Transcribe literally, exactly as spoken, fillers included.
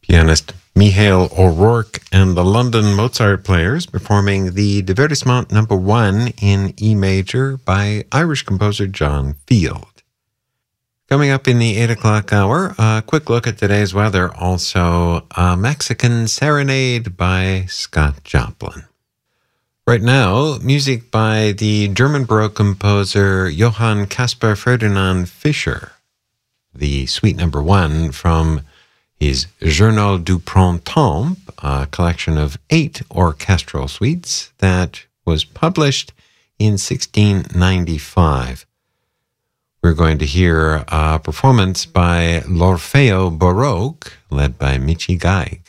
Pianist Michael O'Rourke and the London Mozart Players performing the Divertissement number one in E major by Irish composer John Field. Coming up in the eight o'clock hour, a quick look at today's weather. Also, a Mexican Serenade by Scott Joplin. Right now, music by the German Baroque composer Johann Caspar Ferdinand Fischer. The suite number one from his Journal du Printemps, a collection of eight orchestral suites that was published in sixteen ninety-five. We're going to hear a performance by L'Orfeo Baroque, led by Michi Geig.